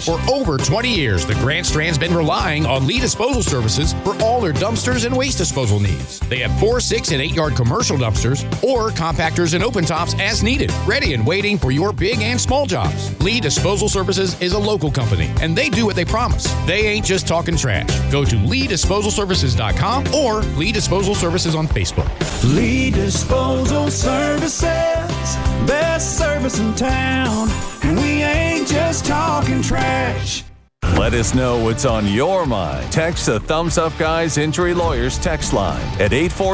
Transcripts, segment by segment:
For over 20 years, the Grand Strand's been relying on Lee Disposal Services for all their dumpsters and waste disposal needs. They have 4, 6, and 8-yard commercial dumpsters or compactors and open tops as needed, ready and waiting for your big and small jobs. Lee Disposal Services is a local company, and they do what they promise. They ain't just talking trash. Go to LeeDisposalServices.com or Lee Disposal Services on Facebook. Lee Disposal Services, best service in town, and we ain't just talking trash. Let us know what's on your mind. Text the Thumbs Up Guys Injury Lawyers text line at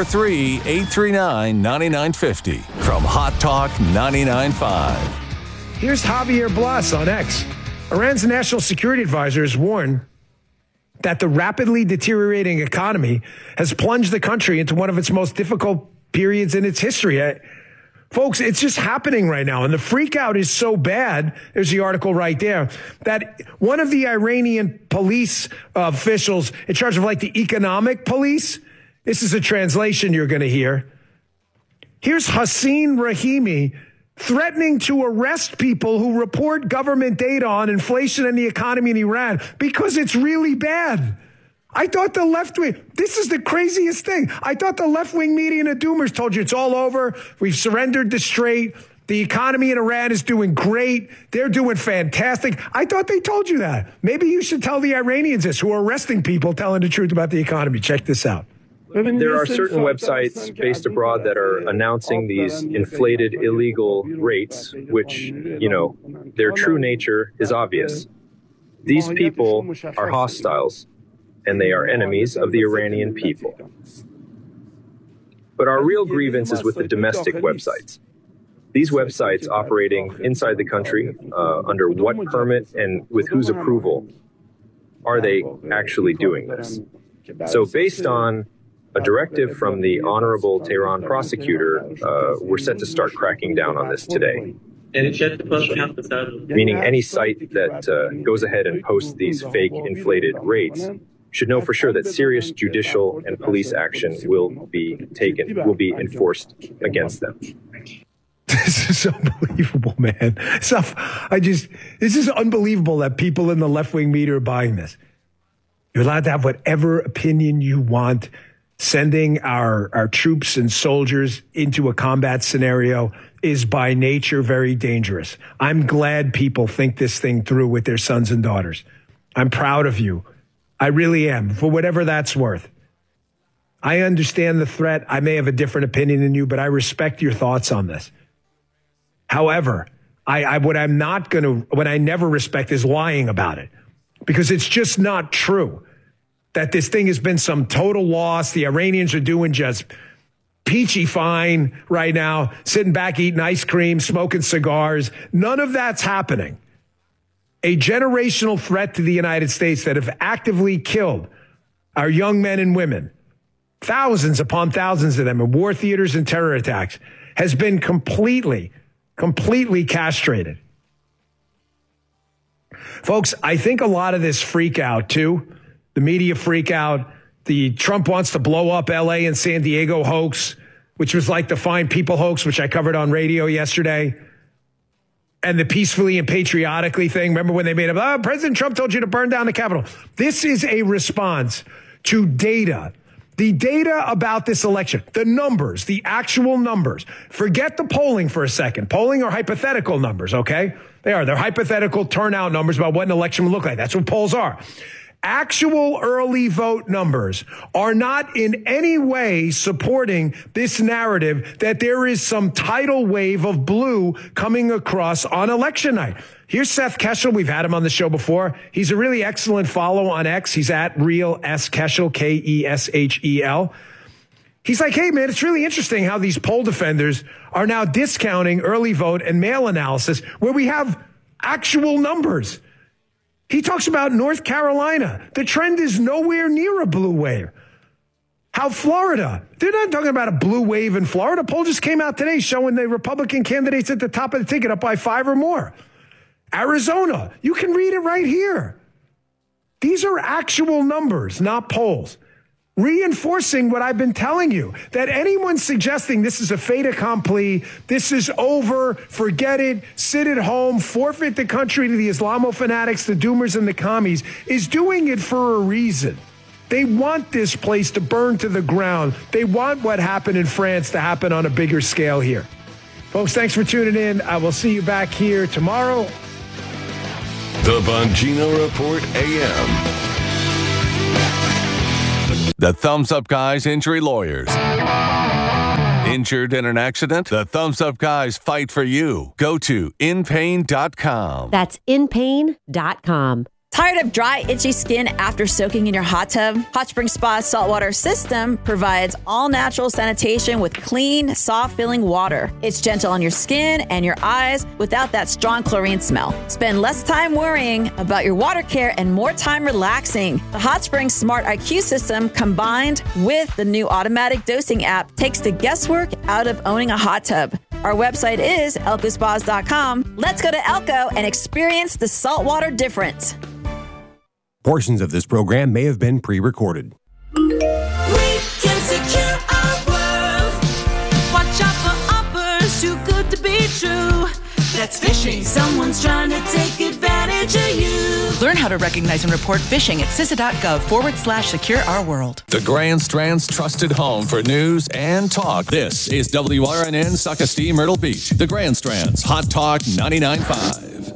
843-839-9950 from Hot Talk 99.5. Here's Javier Blas on X. Iran's national security advisor has warned that the rapidly deteriorating economy has plunged the country into one of its most difficult periods in its history. Folks, it's just happening right now. And the freak out is so bad, there's the article right there, that one of the Iranian police officials in charge of like the economic police, this is a translation you're going to hear. Here's Hossein Rahimi threatening to arrest people who report government data on inflation and the economy in Iran because it's really bad. I thought the left wing, this is the craziest thing. I thought the left wing media and the doomers told you it's all over. We've surrendered the Strait. The economy in Iran is doing great. They're doing fantastic. I thought they told you that. Maybe you should tell the Iranians this who are arresting people telling the truth about the economy. Check this out. There are certain websites based abroad that are announcing these inflated illegal rates, which, their true nature is obvious. These people are hostiles, and they are enemies of the Iranian people. But our real grievance is with the domestic websites. These websites operating inside the country, under what permit and with whose approval are they actually doing this? So based on a directive from the Honorable Tehran prosecutor, we're set to start cracking down on this today. Meaning any site that goes ahead and posts these fake inflated rates should know for sure that serious judicial and police action will be enforced against them. This is unbelievable, man. This is unbelievable that people in the left-wing media are buying this. You're allowed to have whatever opinion you want. Sending our troops and soldiers into a combat scenario is by nature very dangerous. I'm glad people think this thing through with their sons and daughters. I'm proud of you. I really am, for whatever that's worth. I understand the threat. I may have a different opinion than you, but I respect your thoughts on this. However, what I never respect is lying about it, because it's just not true that this thing has been some total loss. The Iranians are doing just peachy fine right now, sitting back, eating ice cream, smoking cigars. None of that's happening. A generational threat to the United States that have actively killed our young men and women, thousands upon thousands of them in war theaters and terror attacks, has been completely castrated. Folks, I think a lot of this freak out too, the media freak out, the Trump wants to blow up L.A. and San Diego hoax, which was like the Fine People hoax, which I covered on radio yesterday, and the peacefully and patriotically thing. Remember when they made up, President Trump told you to burn down the Capitol. This is a response to data. The data about this election, the numbers, the actual numbers. Forget the polling for a second. Polling are hypothetical numbers, okay? They're hypothetical turnout numbers about what an election would look like. That's what polls are. Actual early vote numbers are not in any way supporting this narrative that there is some tidal wave of blue coming across on election night. Here's Seth Keshel. We've had him on the show before. He's a really excellent follow on X. He's at Real S Keshel, Keshel. He's like, hey, man, it's really interesting how these poll defenders are now discounting early vote and mail analysis where we have actual numbers. He talks about North Carolina. The trend is nowhere near a blue wave. How Florida, they're not talking about a blue wave in Florida. Poll just came out today showing the Republican candidates at the top of the ticket up by 5 or more. Arizona, you can read it right here. These are actual numbers, not polls. reinforcing what I've been telling you, that anyone suggesting this is a fait accompli, this is over, forget it, sit at home, forfeit the country to the Islamo-fanatics, the doomers, and the commies, is doing it for a reason. They want this place to burn to the ground. They want what happened in France to happen on a bigger scale here. Folks, thanks for tuning in. I will see you back here tomorrow. The Bongino Report AM. The Thumbs Up Guys Injury Lawyers. Injured in an accident? The Thumbs Up Guys fight for you. Go to inpain.com. That's inpain.com. Tired of dry, itchy skin after soaking in your hot tub? Hot Spring Spa's saltwater system provides all-natural sanitation with clean, soft-feeling water. It's gentle on your skin and your eyes without that strong chlorine smell. Spend less time worrying about your water care and more time relaxing. The Hot Spring Smart IQ system, combined with the new automatic dosing app, takes the guesswork out of owning a hot tub. Our website is elkospas.com. Let's go to Elko and experience the saltwater difference. Portions of this program may have been pre-recorded. We can secure our world. Watch out for offers too good to be true. That's phishing. Someone's trying to take advantage of you. Learn how to recognize and report phishing at CISA.gov/secure our world. The Grand Strand's trusted home for news and talk. This is WRNN Saukestie, Myrtle Beach. The Grand Strand's Hot Talk 99.5.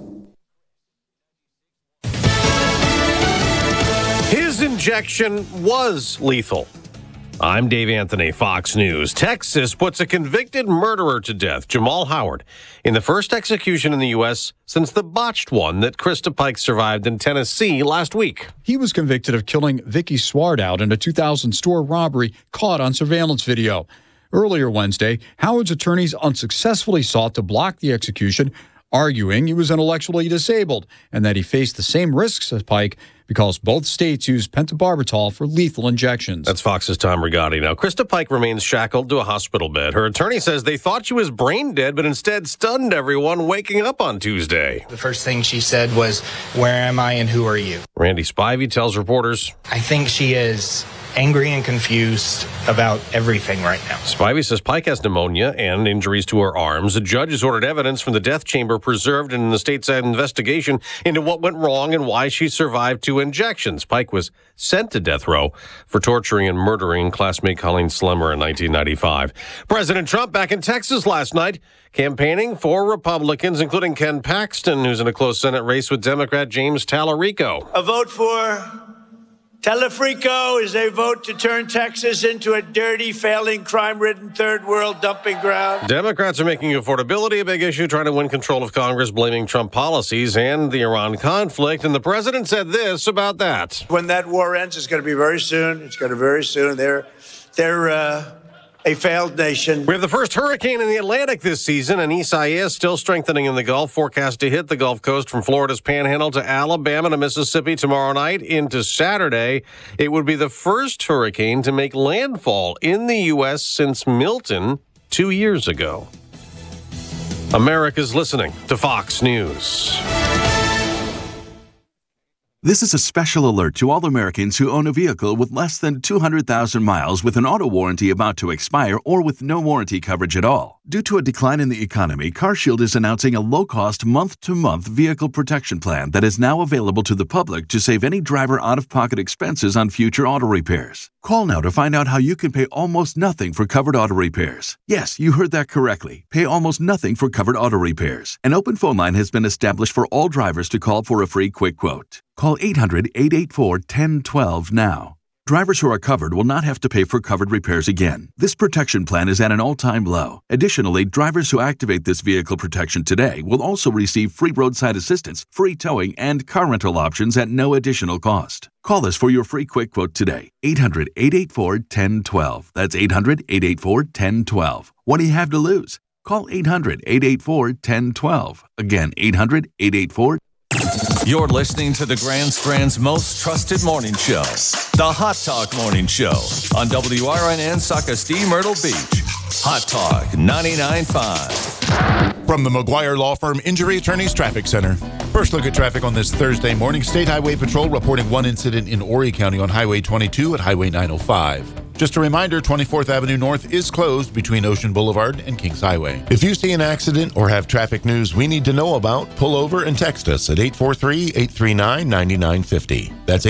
His injection was lethal. I'm Dave Anthony, Fox News. Texas puts a convicted murderer to death, Jamal Howard, in the first execution in the U.S. since the botched one that Krista Pike survived in Tennessee last week. He was convicted of killing Vicky Swartout in a 2000 store robbery caught on surveillance video. Earlier Wednesday, Howard's attorneys unsuccessfully sought to block the execution, arguing he was intellectually disabled and that he faced the same risks as Pike because both states use pentobarbital for lethal injections. That's Fox's Tom Rigotti. Now, Krista Pike remains shackled to a hospital bed. Her attorney says they thought she was brain dead, but instead stunned everyone waking up on Tuesday. The first thing she said was, "Where am I and who are you?" Randy Spivey tells reporters, "I think she is angry and confused about everything right now." Spivey says Pike has pneumonia and injuries to her arms. A judge has ordered evidence from the death chamber preserved in the state's investigation into what went wrong and why she survived 2 injections. Pike was sent to death row for torturing and murdering classmate Colleen Slemmer in 1995. President Trump back in Texas last night, campaigning for Republicans, including Ken Paxton, who's in a close Senate race with Democrat James Tallarico. A vote for Tallarico is a vote to turn Texas into a dirty, failing, crime-ridden third world dumping ground. Democrats are making affordability a big issue, trying to win control of Congress, blaming Trump policies and the Iran conflict. And the president said this about that. When that war ends, it's going to be very soon. It's going to be very soon. They're a failed nation. We have the first hurricane in the Atlantic this season, and Isaias still strengthening in the Gulf, forecast to hit the Gulf Coast from Florida's Panhandle to Alabama to Mississippi tomorrow night into Saturday. It would be the first hurricane to make landfall in the U.S. since Milton 2 years ago. America's listening to Fox News. This is a special alert to all Americans who own a vehicle with less than 200,000 miles with an auto warranty about to expire or with no warranty coverage at all. Due to a decline in the economy, CarShield is announcing a low-cost month-to-month vehicle protection plan that is now available to the public to save any driver out-of-pocket expenses on future auto repairs. Call now to find out how you can pay almost nothing for covered auto repairs. Yes, you heard that correctly. Pay almost nothing for covered auto repairs. An open phone line has been established for all drivers to call for a free quick quote. Call 800-884-1012 now. Drivers who are covered will not have to pay for covered repairs again. This protection plan is at an all-time low. Additionally, drivers who activate this vehicle protection today will also receive free roadside assistance, free towing, and car rental options at no additional cost. Call us for your free quick quote today. 800-884-1012. That's 800-884-1012. What do you have to lose? Call 800-884-1012. Again, 800-884-1012. You're listening to the Grand Strand's most trusted morning show, the Hot Talk Morning Show on WRNN Saukestie, Myrtle Beach. Hot Talk 99.5. From the McGuire Law Firm Injury Attorneys Traffic Center. First look at traffic on this Thursday morning. State Highway Patrol reporting one incident in Horry County on Highway 22 at Highway 905. Just a reminder, 24th Avenue North is closed between Ocean Boulevard and Kings Highway. If you see an accident or have traffic news we need to know about, pull over and text us at 843-839-9950. That's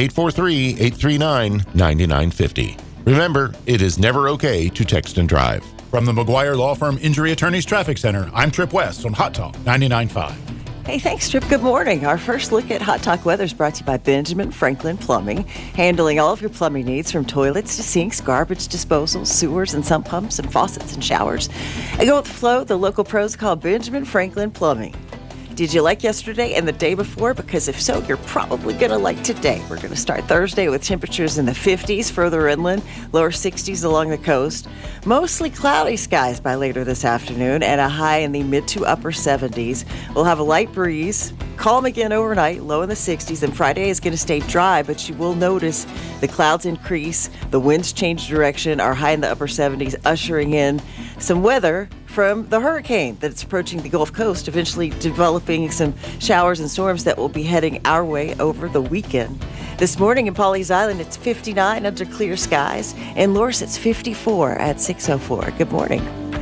843-839-9950. Remember, it is never okay to text and drive. From the McGuire Law Firm Injury Attorneys Traffic Center, I'm Trip West on Hot Talk 99.5. Hey, thanks, Trip. Good morning. Our first look at Hot Talk Weather is brought to you by Benjamin Franklin Plumbing, handling all of your plumbing needs from toilets to sinks, garbage disposal, sewers and sump pumps and faucets and showers. And go with the flow, the local pros call Benjamin Franklin Plumbing. Did you like yesterday and the day before? Because if so, you're probably going to like today. We're going to start Thursday with temperatures in the 50s further inland, lower 60s along the coast. Mostly cloudy skies by later this afternoon and a high in the mid to upper 70s. We'll have a light breeze, calm again overnight, low in the 60s, and Friday is going to stay dry, but you will notice the clouds increase, the winds change direction, are high in the upper 70s, ushering in some weather from the hurricane that's approaching the Gulf Coast, eventually developing some showers and storms that will be heading our way over the weekend. This morning in Pawleys Island, it's 59 under clear skies. In Loris, it's 54 at 6:04. Good morning.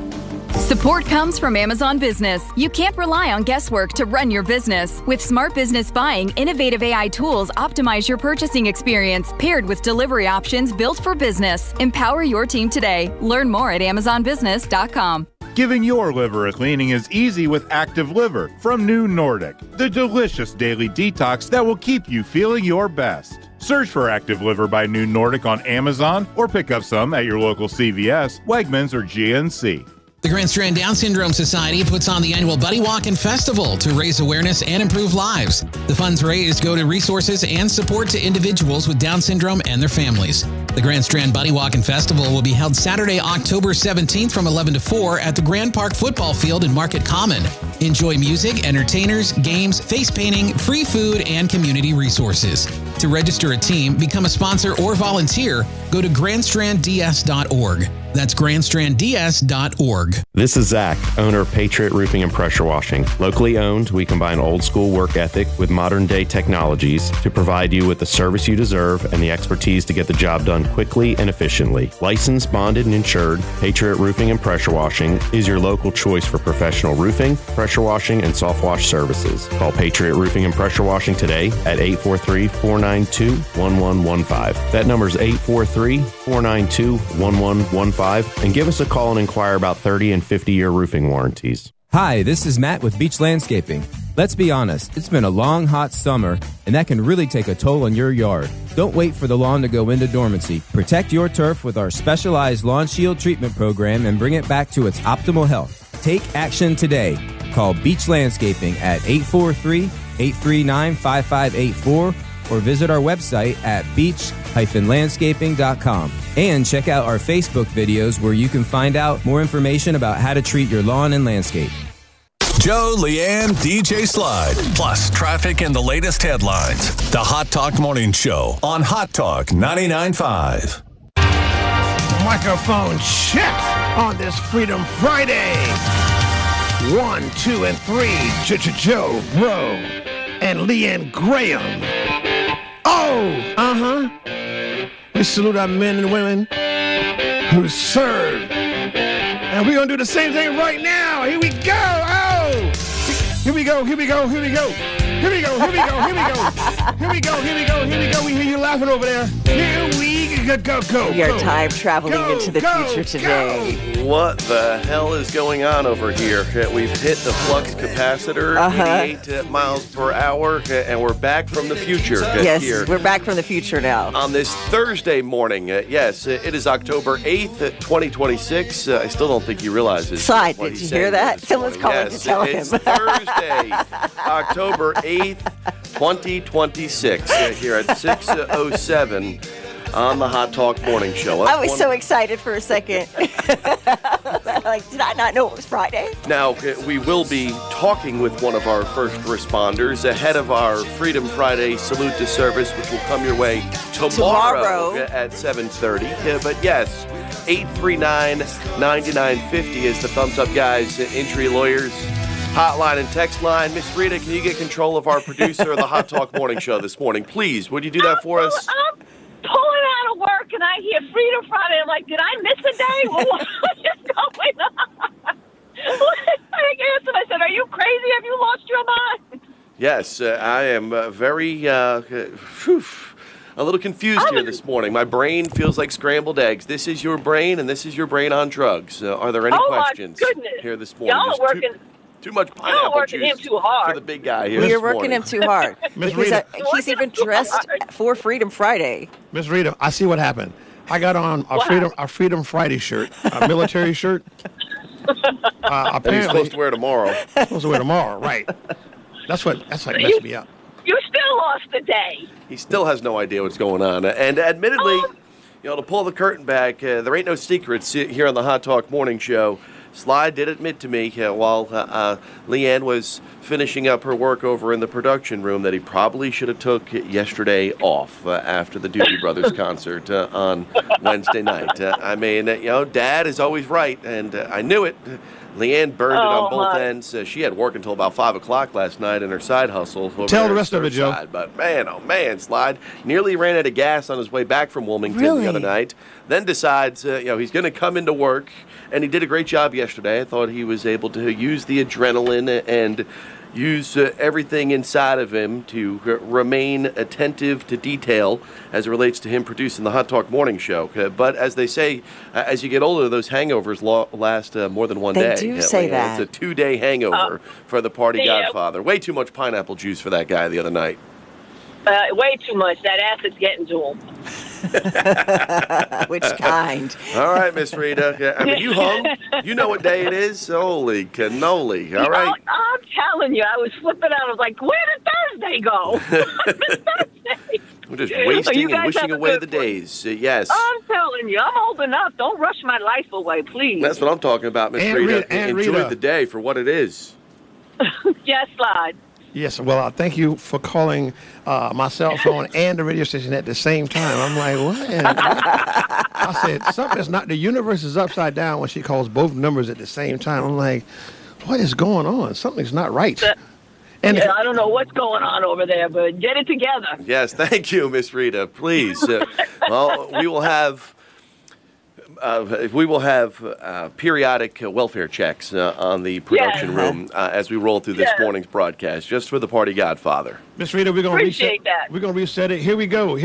Support comes from Amazon Business. You can't rely on guesswork to run your business. With Smart Business Buying, innovative AI tools optimize your purchasing experience, paired with delivery options built for business. Empower your team today. Learn more at AmazonBusiness.com. Giving your liver a cleaning is easy with Active Liver from New Nordic, the delicious daily detox that will keep you feeling your best. Search for Active Liver by New Nordic on Amazon or pick up some at your local CVS, Wegmans, or GNC. The Grand Strand Down Syndrome Society puts on the annual Buddy Walk and Festival to raise awareness and improve lives. The funds raised go to resources and support to individuals with Down syndrome and their families. The Grand Strand Buddy Walk and Festival will be held Saturday, October 17th from 11 to 4 at the Grand Park Football Field in Market Common. Enjoy music, entertainers, games, face painting, free food, and community resources. To register a team, become a sponsor, or volunteer, go to grandstrandds.org. That's grandstrandds.org. This is Zach, owner of Patriot Roofing and Pressure Washing. Locally owned, we combine old school work ethic with modern day technologies to provide you with the service you deserve and the expertise to get the job done quickly and efficiently. Licensed, bonded, and insured, Patriot Roofing and Pressure Washing is your local choice for professional roofing, pressure washing, and soft wash services. Call Patriot Roofing and Pressure Washing today at 843-492-1115. That number is 843-492-1115. And give us a call and inquire about 30 and 50-year roofing warranties. Hi, this is Matt with Beach Landscaping. Let's be honest, it's been a long, hot summer, and that can really take a toll on your yard. Don't wait for the lawn to go into dormancy. Protect your turf with our specialized Lawn Shield treatment program and bring it back to its optimal health. Take action today. Call Beach Landscaping at 843-839-5584 or visit our website at beach-landscaping.com. And check out our Facebook videos where you can find out more information about how to treat your lawn and landscape. Joe, Leanne, DJ Slide, plus traffic and the latest headlines. The Hot Talk Morning Show on Hot Talk 99.5. Microphone check on this Freedom Friday. 1, 2, and 3. Joe, Bro, and Leanne Graham. Oh, we salute our men and women who serve. And we're going to do the same thing right now. Here we go. Oh, here we go. Here we go. Here we go. Here we go. Here we go. Here we go. Here we go. Here we go. Here we go. We hear you laughing over there. Here we go. We are time traveling into the future today. What the hell is going on over here? We've hit the flux capacitor, 88 miles per hour, and we're back from the future. Yes, here. We're back from the future now. On this Thursday morning, yes, it is October 8th, 2026. I still don't think he realizes. Slide, did you hear that? Someone's calling to tell him. It's Thursday, October 8th, 2026, here at 6:07. On the Hot Talk Morning Show. I was so excited for a second. Like, did I not know it was Friday? Now, we will be talking with one of our first responders ahead of our Freedom Friday Salute to Service, which will come your way tomorrow. At 7:30. But yes, 839-9950 is the Thumbs Up Guys Injury Lawyers. hotline and text line. Miss Rita, can you get control of our producer of the Hot Talk Morning Show this morning? Please, would you do that for us? I'm pulling out of work, and I hear Freedom Friday. I'm like, did I miss a day? What is going on? I answered. I said, are you crazy? Have you lost your mind? Yes, I am very, a little confused here this morning. My brain feels like scrambled eggs. This is your brain, and this is your brain on drugs. Are there any questions here this morning? Y'all are working. Too much pineapple juice him too hard. for the big guy here. We are working him too hard. Miss Rita. He's even dressed for Freedom Friday. Miss Rita, I see what happened. I got on a Freedom Friday shirt, a military shirt. Apparently, you're supposed to wear tomorrow. Supposed to wear tomorrow, right? That's like messed me up. You still lost a day. He still has no idea what's going on. And admittedly, to pull the curtain back, there ain't no secrets here on the Hot Talk Morning Show. Sly did admit to me while Leanne was finishing up her work over in the production room that he probably should have took yesterday off after the Doobie Brothers concert on Wednesday night. I mean, Dad is always right, and I knew it. Leanne burned it on both ends. She had work until about 5 o'clock last night in her side hustle. Tell the rest of it, Joe. Side. But man, oh man, Slide nearly ran out of gas on his way back from Wilmington the other night. Then decides, he's going to come into work, and he did a great job yesterday. I thought he was able to use the adrenaline and use everything inside of him to remain attentive to detail as it relates to him producing the Hot Talk Morning Show. But as they say, as you get older, those hangovers last more than one day. They do say that. It's a 2-day hangover for the party godfather. Way too much pineapple juice for that guy the other night. Way too much. That acid's getting to him. Which kind? All right, Miss Rita. I mean, you hung. You know what day it is. Holy cannoli. All right. I'm telling you, I was flipping out. I was like, where did Thursday go? We're just wasting and wishing away the days. Yes. I'm telling you, I'm old enough. Don't rush my life away, please. That's what I'm talking about, Miss Rita. Enjoy the day for what it is. Yes, Slide. Yes, well, thank you for calling my cell phone and the radio station at the same time. I'm like, what? I said, something's not, the universe is upside down when she calls both numbers at the same time. I'm like, what is going on? Something's not right. And I don't know what's going on over there, but get it together. Yes, thank you, Miss Rita. Please. Well, we will have periodic welfare checks on the production room as we roll through this morning's broadcast, just for the party godfather. Miss Rita, we're going to reset that. We're going to reset it. Here we go.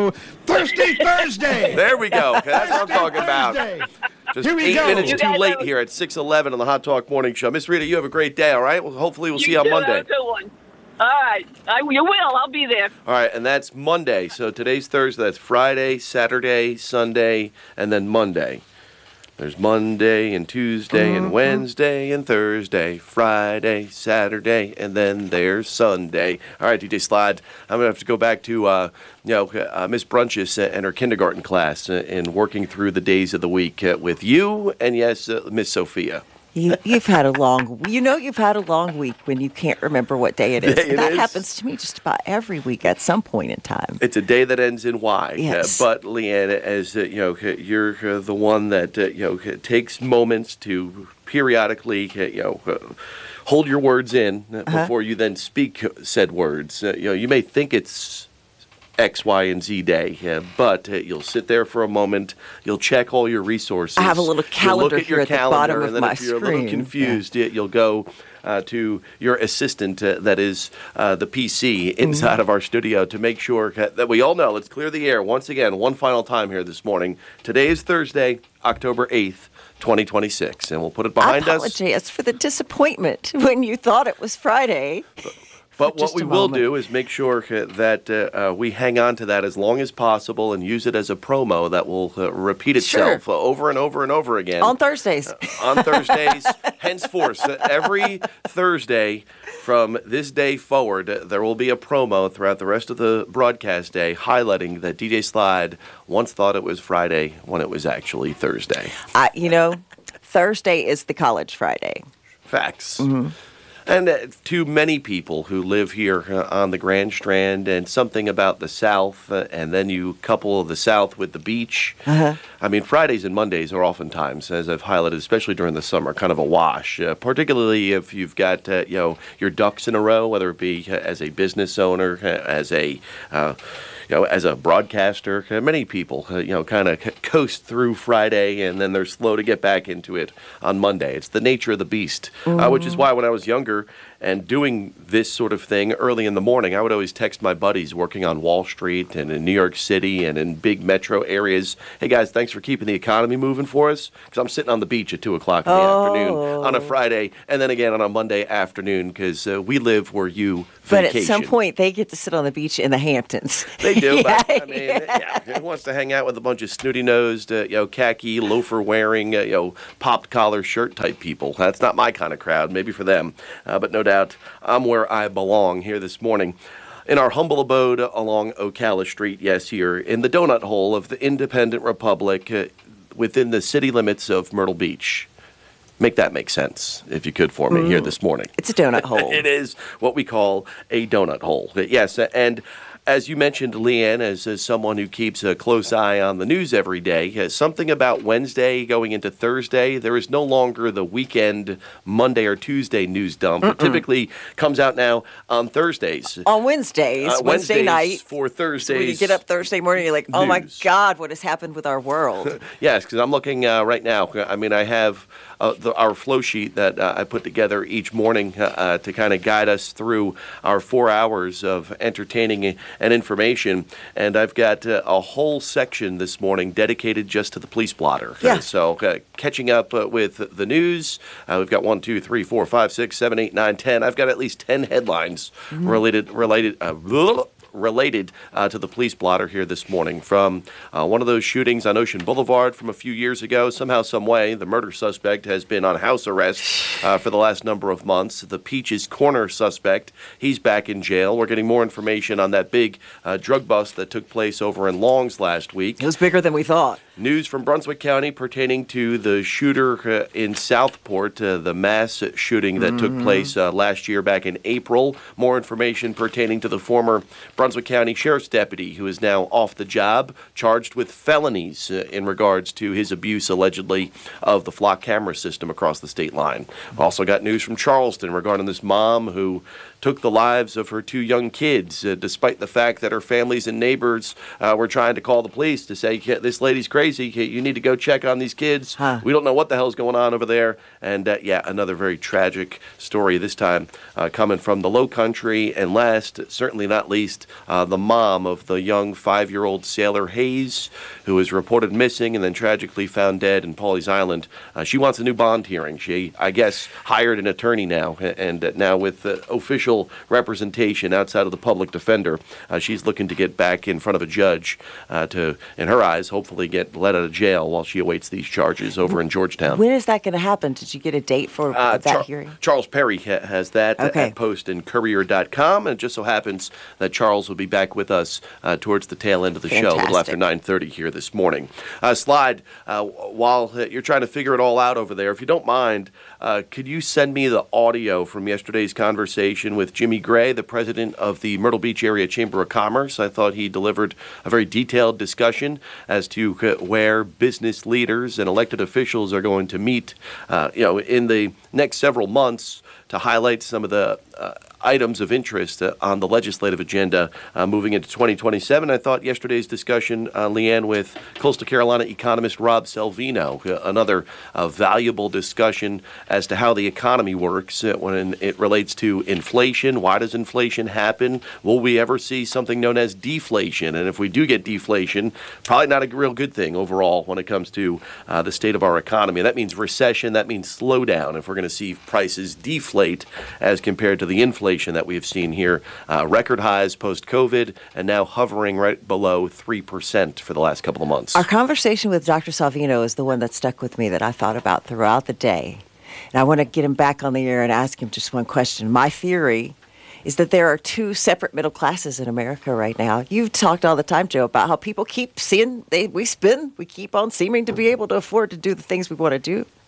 Thursday. There we go. That's what I'm talking about. Just 8 minutes too late here at 6:11 on the Hot Talk Morning Show. Miss Rita, you have a great day, all right? Well, hopefully we'll see you on Monday. Have a good one. All right. You will. I'll be there. All right, and that's Monday. So today's Thursday. That's Friday, Saturday, Sunday, and then Monday. There's Monday and Tuesday and Wednesday and Thursday, Friday, Saturday, and then there's Sunday. All right, DJ Slide, I'm going to have to go back to Miss Brunches and her kindergarten class and working through the days of the week with you and, yes, Miss Sophia. You've had a long week when you can't remember what day it is. That happens to me just about every week at some point in time. It's a day that ends in Y. Yes. But Leanne, as you're the one that takes moments to periodically hold your words in before you then speak said words. You may think it's X, Y, and Z day, but you'll sit there for a moment. You'll check all your resources. I have a little calendar here at the bottom of my screen. And then if you're a little confused, you'll go to your assistant, that is the PC inside of our studio, to make sure that we all know. Let's clear the air once again, one final time here this morning. Today is Thursday, October 8th. 2026, and we'll put it behind us. I apologize for the disappointment when you thought it was Friday. But what we will do is make sure that we hang on to that as long as possible and use it as a promo that will repeat itself over and over and over again. On Thursdays. On Thursdays, henceforth. Every Thursday from this day forward, there will be a promo throughout the rest of the broadcast day highlighting that DJ Slide once thought it was Friday when it was actually Thursday. Thursday is the college Friday. Facts. And to many people who live here on the Grand Strand, and something about the South, and then you couple the South with the beach. I mean, Fridays and Mondays are oftentimes, as I've highlighted, especially during the summer, kind of a wash, particularly if you've got your ducks in a row, whether it be as a business owner, as a as a broadcaster. Many people, kind of coast through Friday, and then they're slow to get back into it on Monday. It's the nature of the beast, which is why when I was younger and doing this sort of thing early in the morning, I would always text my buddies working on Wall Street and in New York City and in big metro areas, hey guys, thanks for keeping the economy moving for us, because I'm sitting on the beach at 2 o'clock in the afternoon on a Friday, and then again on a Monday afternoon, because we live where you But vacation. at some point, they get to sit on the beach in the Hamptons. They do, but I mean, who wants to hang out with a bunch of snooty-nosed, khaki, loafer-wearing, popped collar shirt type people? That's not my kind of crowd. Maybe for them, but no doubt, I'm where I belong here this morning. In our humble abode along Ocala Street, yes, here in the donut hole of the Independent Republic, within the city limits of Myrtle Beach. Make that make sense, if you could, for me here this morning. It's a donut hole. It is what we call a donut hole. Yes, and as you mentioned, Leanne, as someone who keeps a close eye on the news every day, something about Wednesday going into Thursday, there is no longer the weekend Monday or Tuesday news dump. It typically comes out now on Thursdays. On Wednesdays, Wednesday night. For Thursdays. When you get up Thursday morning, you're like, oh my God, what has happened with our world? Yes, because I'm looking right now. I mean, I have our flow sheet that I put together each morning to kind of guide us through our 4 hours of entertaining and information. And I've got a whole section this morning dedicated just to the police blotter. Yeah. So catching up with the news, we've got 1, 2, 3, 4, 5, 6, 7, 8, 9, 10. I've got at least 10 headlines related to the police blotter here this morning. From one of those shootings on Ocean Boulevard from a few years ago, somehow, some way, the murder suspect has been on house arrest for the last number of months. The Peaches Corner suspect, he's back in jail. We're getting more information on that big drug bust that took place over in Longs last week. It was bigger than we thought. News from Brunswick County pertaining to the shooter in Southport, the mass shooting that took place last year back in April. More information pertaining to the former Brunswick County Sheriff's deputy, who is now off the job, charged with felonies in regards to his abuse, allegedly, of the flock camera system across the state line. Also got news from Charleston regarding this mom who took the lives of her 2 young kids, despite the fact that her families and neighbors were trying to call the police to say, this lady's crazy, you need to go check on these kids. We don't know what the hell's going on over there. And another very tragic story, this time coming from the Low Country. And last, certainly not least, the mom of the young 5-year-old Sailor Hayes, who was reported missing and then tragically found dead in Pawleys Island. She wants a new bond hearing. She, I guess, hired an attorney now, and now with official representation outside of the public defender, she's looking to get back in front of a judge to, in her eyes, hopefully get let out of jail while she awaits these charges over in Georgetown. When is that going to happen? Did you get a date for that hearing? Charles Perry has that at post in Courier.com, and it just so happens that Charles will be back with us towards the tail end of the show, a little after 9:30 here this morning. Slide, while you're trying to figure it all out over there, if you don't mind, could you send me the audio from yesterday's conversation with Jimmy Gray, the president of the Myrtle Beach Area Chamber of Commerce? I thought he delivered a very detailed discussion as to where business leaders and elected officials are going to meet, in the next several months to highlight some of the items of interest on the legislative agenda moving into 2027. I thought yesterday's discussion, Leanne, with Coastal Carolina economist Rob Salvino, another valuable discussion as to how the economy works when it relates to inflation. Why does inflation happen? Will we ever see something known as deflation? And if we do get deflation, probably not a real good thing overall when it comes to the state of our economy. That means recession. That means slowdown if we're going to see prices deflate as compared to the inflation that we have seen here. Record highs post-COVID and now hovering right below 3% for the last couple of months. Our conversation with Dr. Salvino is the one that stuck with me, that I thought about throughout the day. And I want to get him back on the air and ask him just one question. My theory is that there are 2 separate middle classes in America right now. You've talked all the time, Joe, about how people keep seeing, we keep on seeming to be able to afford to do the things we want to do.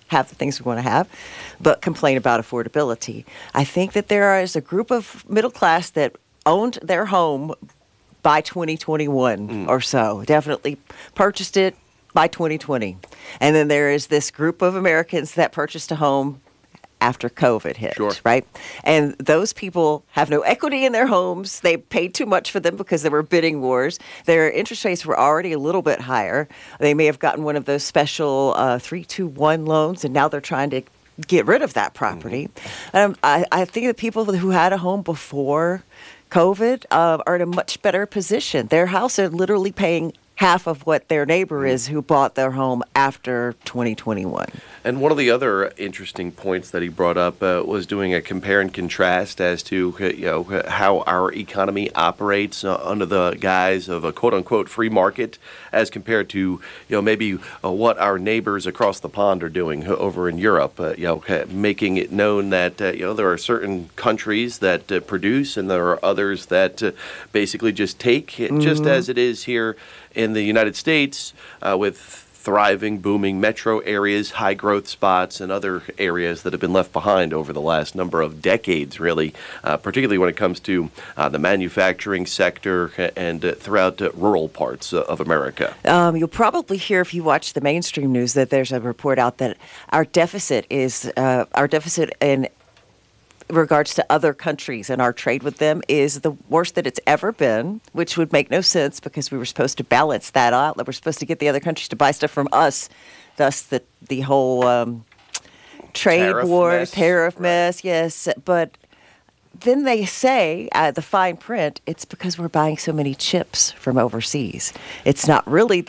have the things we want to have, but complain about affordability. I think that there is a group of middle class that owned their home by 2021 or so, definitely purchased it by 2020. And then there is this group of Americans that purchased a home after COVID hit, right? And those people have no equity in their homes. They paid too much for them because there were bidding wars. Their interest rates were already a little bit higher. They may have gotten one of those special 3-2-1 loans, and now they're trying to get rid of that property. I think the people who had a home before COVID are in a much better position. Their house are literally paying half of what their neighbor is who bought their home after 2021. And one of the other interesting points that he brought up was doing a compare and contrast as to how our economy operates under the guise of a quote unquote free market, as compared to maybe what our neighbors across the pond are doing over in Europe. Making it known that there are certain countries that produce, and there are others that basically just take, just as it is here in the United States, with thriving, booming metro areas, high growth spots, and other areas that have been left behind over the last number of decades, really, particularly when it comes to the manufacturing sector and throughout rural parts of America. You'll probably hear, if you watch the mainstream news, that there's a report out that our deficit in regards to other countries and our trade with them is the worst that it's ever been, which would make no sense because we were supposed to balance that out. We're supposed to get the other countries to buy stuff from us. Thus, the whole trade war, tariff mess, yes. But then they say, the fine print, it's because we're buying so many chips from overseas. It's not really,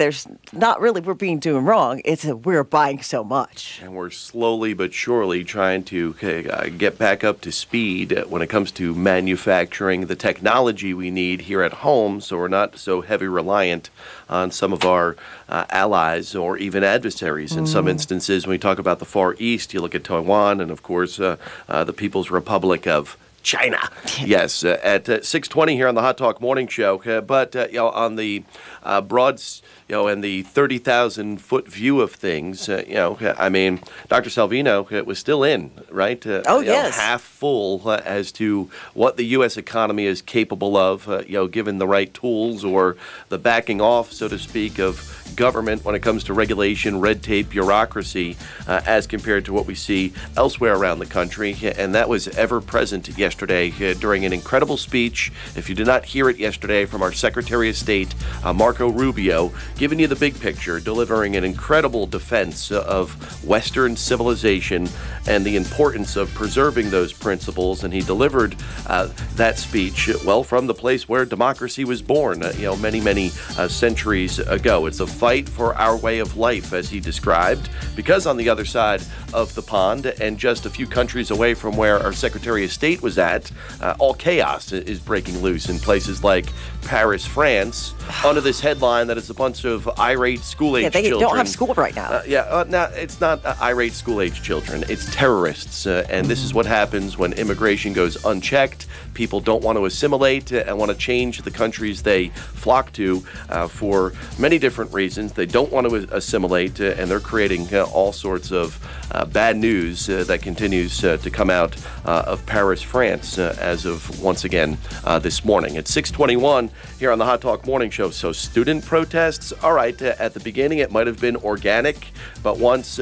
we're being doing wrong. It's we're buying so much. And we're slowly but surely trying to get back up to speed when it comes to manufacturing the technology we need here at home, so we're not so heavy reliant on some of our allies or even adversaries. In some instances, when we talk about the Far East, you look at Taiwan and, of course, the People's Republic of China. Yes, at 6:20 here on the Hot Talk Morning Show. But on the broad, and the 30,000-foot view of things, I mean, Dr. Salvino was still in, right? Yes. Half full as to what the U.S. economy is capable of, given the right tools or the backing off, so to speak, of government when it comes to regulation, red tape, bureaucracy, as compared to what we see elsewhere around the country. And that was ever present yesterday during an incredible speech. If you did not hear it yesterday, from our Secretary of State, Marco Rubio, giving you the big picture, delivering an incredible defense of Western civilization and the importance of preserving those principles. And he delivered that speech, well, from the place where democracy was born, many centuries ago. It's a fight for our way of life, as he described, because on the other side of the pond and just a few countries away from where our Secretary of State was at, all chaos is breaking loose in places like Paris, France, under this headline that it's a bunch of irate school-age children. They don't have school right now. Now, it's not irate school-age children. It's terrorists. And this is what happens when immigration goes unchecked. People don't want to assimilate and want to change the countries they flock to for many different reasons. They don't want to assimilate, and they're creating all sorts of bad news that continues to come out of Paris, France, as of once again this morning. At 6:21 here on the Hot Talk Morning Show. So student protests, all right, at the beginning it might have been organic, but once,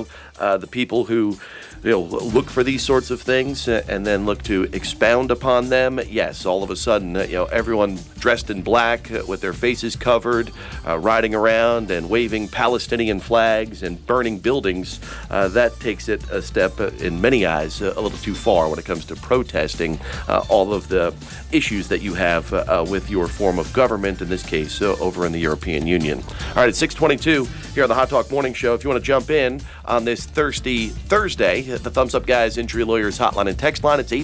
the people who look for these sorts of things and then look to expound upon them, yes, all of a sudden, everyone dressed in black with their faces covered, riding around and waving Palestinian flags and burning buildings, that takes it a step, in many eyes, a little too far when it comes to protesting all of the issues that you have with your form of government, in this case, over in the European Union. All right, at 6:22 here on the Hot Talk Morning Show, if you want to jump in on this thirsty Thursday, the Thumbs Up Guys Injury Lawyers hotline and text line, it's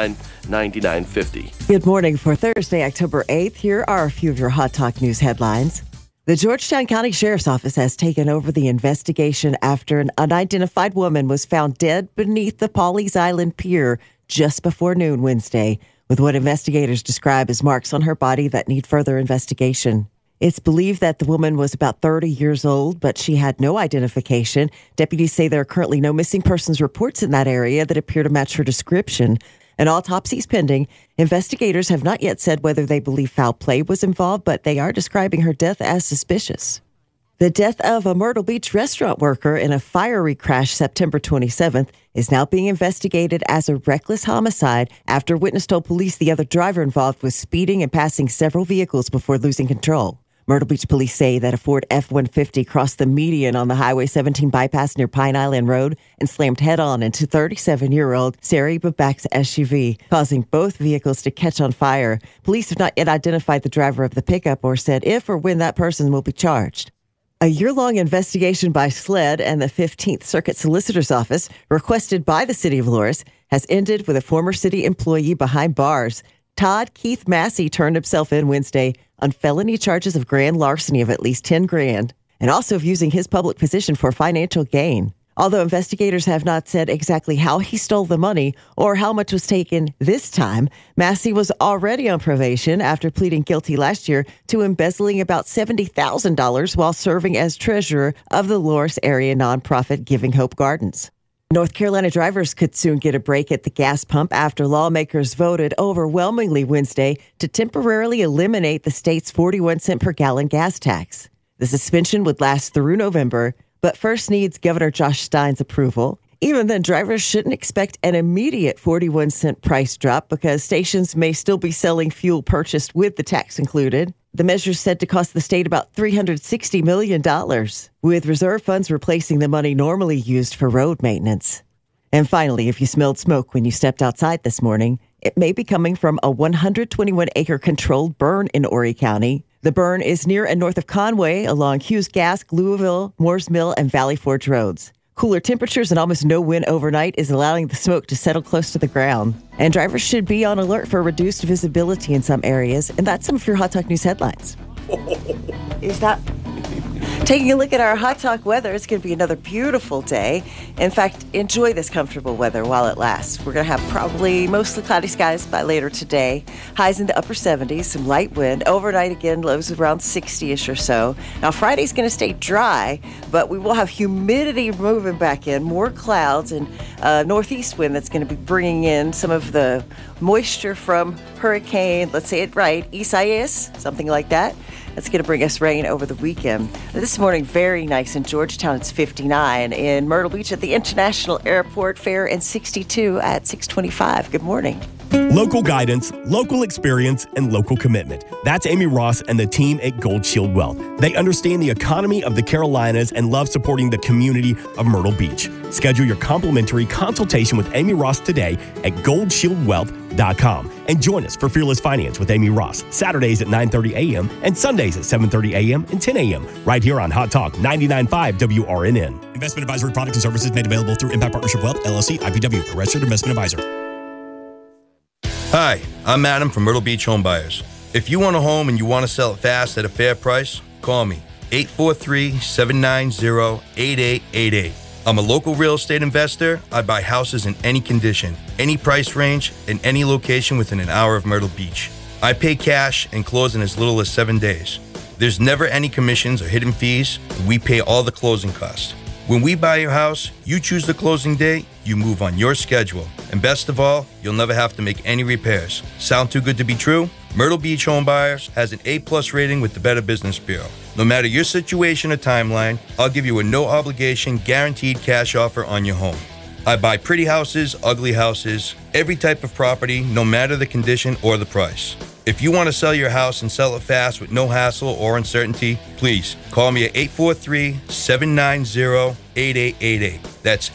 839-9950. Good morning for Thursday, October 8th. Here are a few of your Hot Talk News headlines. The Georgetown County Sheriff's Office has taken over the investigation after an unidentified woman was found dead beneath the Pawleys Island Pier just before noon Wednesday, with what investigators describe as marks on her body that need further investigation. It's believed that the woman was about 30 years old, but she had no identification. Deputies say there are currently no missing persons reports in that area that appear to match her description. An autopsy is pending. Investigators have not yet said whether they believe foul play was involved, but they are describing her death as suspicious. The death of a Myrtle Beach restaurant worker in a fiery crash September 27th is now being investigated as a reckless homicide after a witness told police the other driver involved was speeding and passing several vehicles before losing control. Myrtle Beach police say that a Ford F-150 crossed the median on the Highway 17 bypass near Pine Island Road and slammed head-on into 37-year-old Sari Babak's SUV, causing both vehicles to catch on fire. Police have not yet identified the driver of the pickup or said if or when that person will be charged. A year-long investigation by SLED and the 15th Circuit Solicitor's Office, requested by the City of Loris, has ended with a former city employee behind bars. Todd Keith Massey turned himself in Wednesday on felony charges of grand larceny of at least $10,000 and also of using his public position for financial gain. Although investigators have not said exactly how he stole the money or how much was taken this time, Massey was already on probation after pleading guilty last year to embezzling about $70,000 while serving as treasurer of the Loris area nonprofit Giving Hope Gardens. North Carolina drivers could soon get a break at the gas pump after lawmakers voted overwhelmingly Wednesday to temporarily eliminate the state's 41-cent per gallon gas tax. The suspension would last through November, but first needs Governor Josh Stein's approval. Even then, drivers shouldn't expect an immediate 41-cent price drop because stations may still be selling fuel purchased with the tax included. The measure is said to cost the state about $360 million, with reserve funds replacing the money normally used for road maintenance. And finally, if you smelled smoke when you stepped outside this morning, it may be coming from a 121-acre controlled burn in Horry County. The burn is near and north of Conway along Hughes Gask, Louisville, Moores Mill, and Valley Forge roads. Cooler temperatures and almost no wind overnight is allowing the smoke to settle close to the ground. And drivers should be on alert for reduced visibility in some areas. And that's some of your Hot Talk News headlines. Is that... Taking a look at our Hot Talk weather, it's going to be another beautiful day. In fact, enjoy this comfortable weather while it lasts. We're going to have probably mostly cloudy skies by later today. Highs in the upper 70s, some light wind. Overnight, again, lows around 60-ish or so. Now, Friday's going to stay dry, but we will have humidity moving back in, more clouds, and northeast wind that's going to be bringing in some of the moisture from hurricane, let's say it right, Isaias, something like that. That's going to bring us rain over the weekend. This morning, very nice in Georgetown. It's 59. In Myrtle Beach at the International Airport, fair and 62 at 625. Good morning. Local guidance, local experience, and local commitment. That's Amy Ross and the team at Gold Shield Wealth. They understand the economy of the Carolinas and love supporting the community of Myrtle Beach. Schedule your complimentary consultation with Amy Ross today at goldshieldwealth.com and join us for Fearless Finance with Amy Ross, Saturdays at 9:30 a.m. and Sundays at 7:30 a.m. and 10 a.m. right here on Hot Talk 99.5 WRNN. Investment advisory products and services made available through Impact Partnership Wealth, LLC, IPW, a registered investment advisor. Hi, I'm Adam from Myrtle Beach Home Buyers. If you want a home and you want to sell it fast at a fair price, call me, 843-790-8888. I'm a local real estate investor. I buy houses in any condition, any price range, and any location within an hour of Myrtle Beach. I pay cash and close in as little as 7 days. There's never any commissions or hidden fees, and we pay all the closing costs. When we buy your house, you choose the closing date, you move on your schedule. And best of all, you'll never have to make any repairs. Sound too good to be true? Myrtle Beach Home Buyers has an A+ rating with the Better Business Bureau. No matter your situation or timeline, I'll give you a no-obligation, guaranteed cash offer on your home. I buy pretty houses, ugly houses, every type of property, no matter the condition or the price. If you want to sell your house and sell it fast with no hassle or uncertainty, please call me at 843-790-8888. That's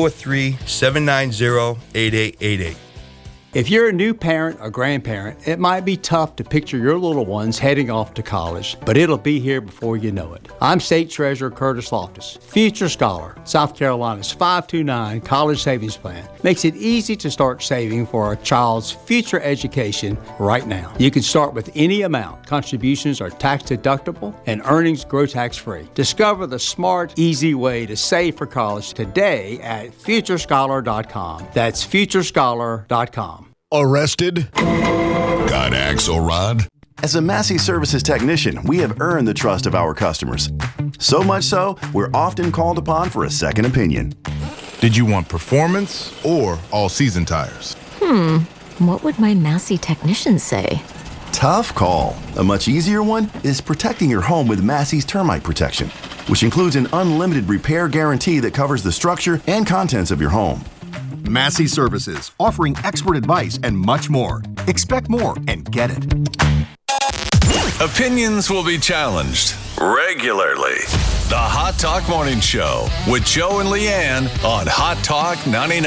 843-790-8888. If you're a new parent or grandparent, it might be tough to picture your little ones heading off to college, but it'll be here before you know it. I'm State Treasurer Curtis Loftus. Future Scholar, South Carolina's 529 College Savings Plan, makes it easy to start saving for a child's future education right now. You can start with any amount. Contributions are tax deductible and earnings grow tax-free. Discover the smart, easy way to save for college today at futurescholar.com. That's futurescholar.com. Arrested? Got axe or rod? As a Massey Services technician, we have earned the trust of our customers. So much so, we're often called upon for a second opinion. Did you want performance or all-season tires? What would my Massey technician say? Tough call. A much easier one is protecting your home with Massey's termite protection, which includes an unlimited repair guarantee that covers the structure and contents of your home. Massey Services, offering expert advice and much more. Expect more and get it. Opinions will be challenged regularly. The Hot Talk Morning Show with Joe and Leanne on Hot Talk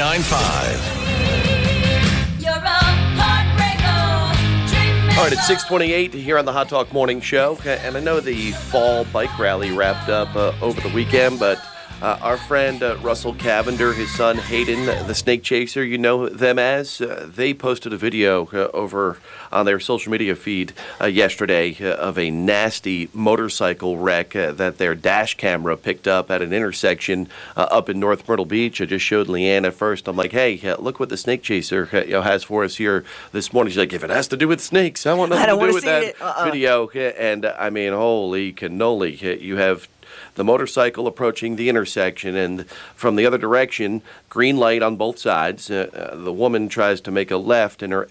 99.5. You're a heartbreaker. All right, it's 6:28 here on the Hot Talk Morning Show. And I know the fall bike rally wrapped up over the weekend, but our friend Russell Cavender, his son Hayden, the snake chaser, you know them as, they posted a video over on their social media feed yesterday of a nasty motorcycle wreck that their dash camera picked up at an intersection up in North Myrtle Beach. I just showed Leanne at first. I'm like, hey, look what the snake chaser has for us here this morning. She's like, if it has to do with snakes, I want nothing to do with that video. And I mean, holy cannoli, you have the motorcycle approaching the intersection, and from the other direction, green light on both sides. The woman tries to make a left, and her